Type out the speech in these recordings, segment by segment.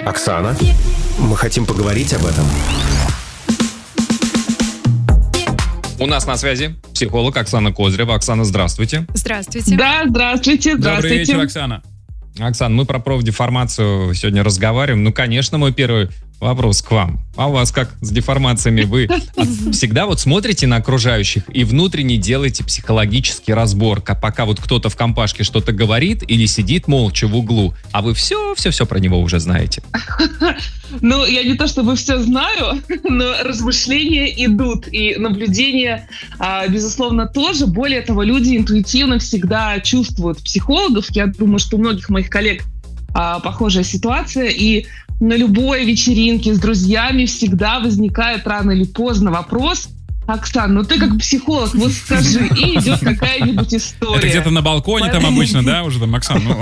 Оксана, мы хотим поговорить об этом. У нас на связи психолог Оксана Козырева. Оксана, здравствуйте. Здравствуйте. Да, здравствуйте. Добрый вечер, Оксана. Оксана, мы про профдеформацию сегодня разговариваем. Ну, конечно, мой первый вопрос к вам. А у вас как с деформациями? Вы всегда вот смотрите на окружающих и внутренне делаете психологический разбор, пока вот кто-то в компашке что-то говорит или сидит молча в углу, а вы все про него уже знаете. Ну, я не то чтобы все знаю, но размышления идут, и наблюдения, безусловно, тоже. Более того, люди интуитивно всегда чувствуют психологов. Я думаю, что у многих моих коллег похожая ситуация, и на любой вечеринке с друзьями всегда возникает рано или поздно вопрос: Оксана, ну ты как психолог, вот скажи, и идет какая-нибудь история. Это где-то на балконе там обычно, да, уже там, Оксана?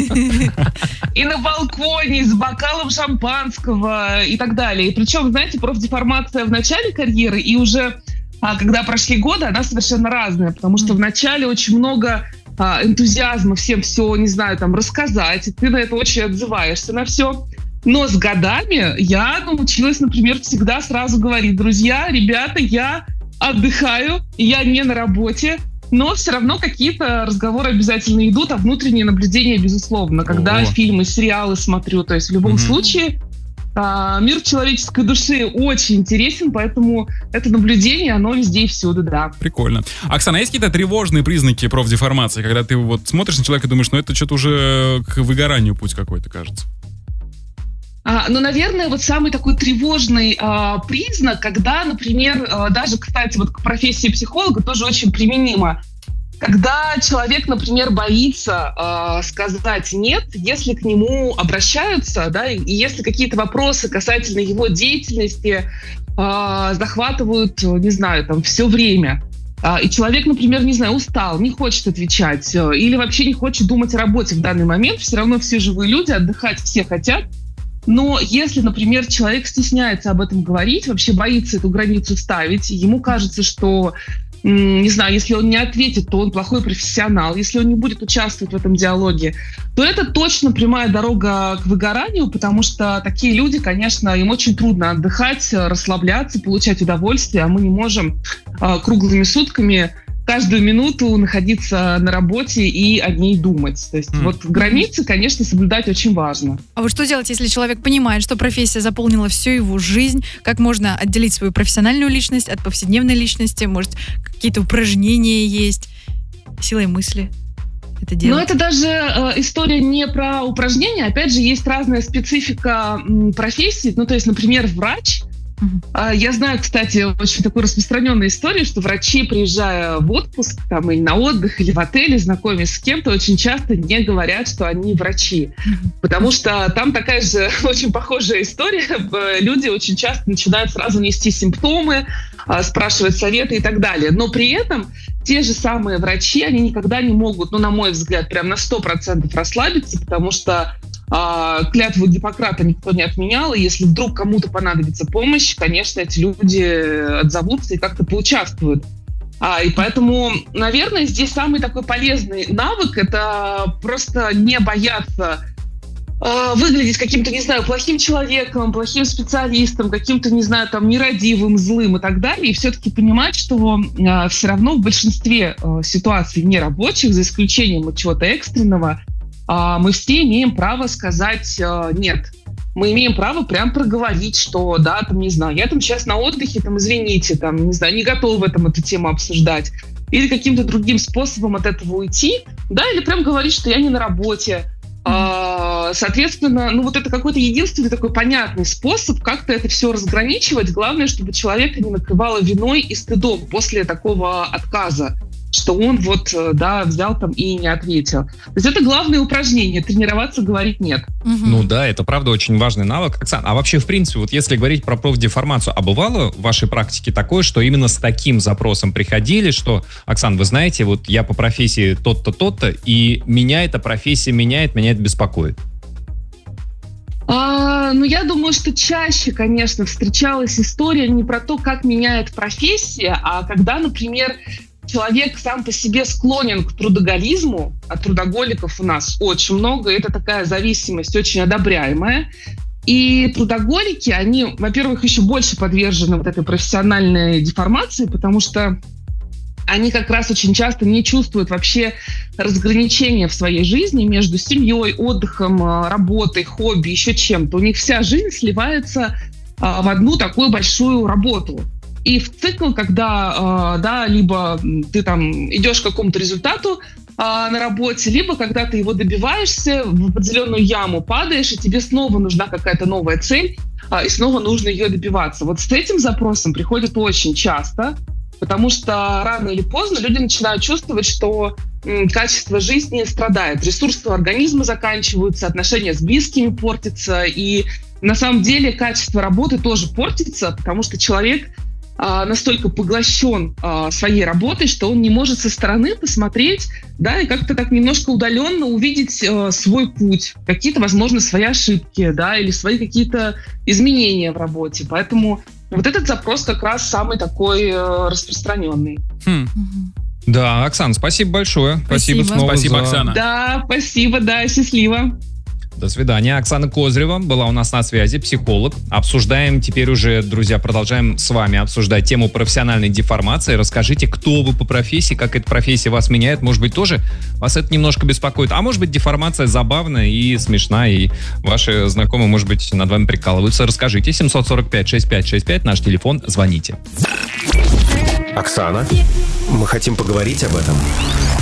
И на балконе, с бокалом шампанского и так далее. И причем, знаете, профдеформация в начале карьеры и уже, когда прошли годы, она совершенно разная, потому что в начале очень много энтузиазма всем все, не знаю, там, рассказать, и ты на это очень отзываешься, на все. Но с годами я научилась, например, всегда сразу говорить: друзья, ребята, я отдыхаю, я не на работе, но все равно какие-то разговоры обязательно идут, а внутренние наблюдения, безусловно, когда фильмы, сериалы смотрю. То есть в любом случае мир человеческой души очень интересен, поэтому это наблюдение, оно везде и всюду, да. Прикольно. Оксана, есть какие-то тревожные признаки профдеформации, когда ты вот смотришь на человека и думаешь, ну это что-то уже к выгоранию путь какой-то, кажется? Ну, наверное, вот самый такой тревожный признак, когда, например, даже, кстати, вот к профессии психолога тоже очень применимо, когда человек, например, боится сказать «нет», если к нему обращаются, да, и если какие-то вопросы касательно его деятельности захватывают, не знаю, там, все время. И человек, например, не знаю, устал, не хочет отвечать или вообще не хочет думать о работе в данный момент, все равно все живые люди, отдыхать все хотят. Но если, например, человек стесняется об этом говорить, вообще боится эту границу ставить, ему кажется, что, не знаю, если он не ответит, то он плохой профессионал, если он не будет участвовать в этом диалоге, то это точно прямая дорога к выгоранию, потому что такие люди, конечно, им очень трудно отдыхать, расслабляться, получать удовольствие, а мы не можем круглыми сутками каждую минуту находиться на работе и о ней думать. То есть вот границы, конечно, соблюдать очень важно. А вот что делать, если человек понимает, что профессия заполнила всю его жизнь? Как можно отделить свою профессиональную личность от повседневной личности? Может, какие-то упражнения есть? Силой мысли это делать? Но это даже история не про упражнения. Опять же, есть разная специфика профессии. Ну, то есть, например, врач. Я знаю, кстати, очень такую распространенную историю, что врачи, приезжая в отпуск там, или на отдых, или в отеле, знакомясь с кем-то, очень часто не говорят, что они врачи. Потому что там такая же очень похожая история. Люди очень часто начинают сразу нести симптомы, спрашивать советы и так далее. Но при этом те же самые врачи, они никогда не могут, ну, на мой взгляд, прям на 100% расслабиться, потому что клятву Гиппократа никто не отменял, и если вдруг кому-то понадобится помощь, конечно, эти люди отзовутся и как-то поучаствуют. И поэтому, наверное, здесь самый такой полезный навык — это просто не бояться выглядеть каким-то, не знаю, плохим человеком, плохим специалистом, каким-то, не знаю, там, нерадивым, злым и так далее, и все-таки понимать, что все равно в большинстве ситуаций нерабочих, за исключением чего-то экстренного, мы все имеем право сказать «нет». Мы имеем право прям проговорить, что да, там, не знаю, я там сейчас на отдыхе, там, извините, там, не знаю, не готова в этом эту тему обсуждать. Или каким-то другим способом от этого уйти, да, или прям говорить, что я не на работе. Соответственно, ну вот это какой-то единственный такой понятный способ как-то это все разграничивать. Главное, чтобы человека не накрывало виной и стыдом после такого отказа, что он вот, да, взял там и не ответил. То есть это главное упражнение — тренироваться говорить «нет». Ну да, это правда очень важный навык. Оксана, а вообще, в принципе, вот если говорить про профдеформацию, а бывало в вашей практике такое, что именно с таким запросом приходили, что, Оксана, вы знаете, вот я по профессии тот-то, тот-то, и меня эта профессия меня это беспокоит? Ну, я думаю, что чаще, конечно, встречалась история не про то, как меняет профессия, а когда, например, человек сам по себе склонен к трудоголизму, а трудоголиков у нас очень много, это такая зависимость очень одобряемая. И трудоголики, они, во-первых, еще больше подвержены вот этой профессиональной деформации, потому что они как раз очень часто не чувствуют вообще разграничения в своей жизни между семьей, отдыхом, работой, хобби, еще чем-то. У них вся жизнь сливается в одну такую большую работу. И в цикл, когда, да, либо ты там идешь к какому-то результату на работе, либо когда ты его добиваешься, в определенную яму падаешь, и тебе снова нужна какая-то новая цель, и снова нужно ее добиваться. Вот с этим запросом приходят очень часто, потому что рано или поздно люди начинают чувствовать, что качество жизни страдает, ресурсы у организма заканчиваются, отношения с близкими портятся, и на самом деле качество работы тоже портится, потому что человек настолько поглощен своей работой, что он не может со стороны посмотреть, да, и как-то так немножко удаленно увидеть свой путь, какие-то, возможно, свои ошибки, да, или свои какие-то изменения в работе. Поэтому вот этот запрос как раз самый такой распространенный. Да, Оксана, спасибо большое. Спасибо. Спасибо, Оксана. Да, спасибо, да, счастливо. До свидания. Оксана Козырева была у нас на связи, психолог. Обсуждаем теперь уже, друзья, продолжаем с вами обсуждать тему профессиональной деформации. Расскажите, кто вы по профессии, как эта профессия вас меняет. Может быть, тоже вас это немножко беспокоит. А может быть, деформация забавная и смешная, и ваши знакомые, может быть, над вами прикалываются. Расскажите. 745-6565, наш телефон, звоните. Оксана, мы хотим поговорить об этом.